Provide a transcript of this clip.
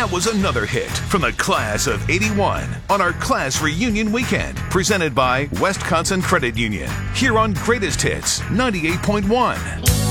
That was another hit from the class of '81 on our class reunion weekend, presented by Wisconsin Credit Union, here on Greatest Hits 98.1.